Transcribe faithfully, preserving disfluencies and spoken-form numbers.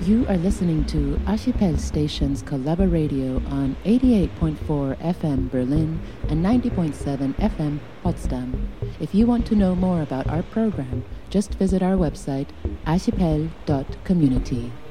You are listening to Archipel Stations Collaboradio on eighty-eight point four F M Berlin and ninety point seven F M Potsdam. If you want to know more about our program, just visit our website archipel dot community.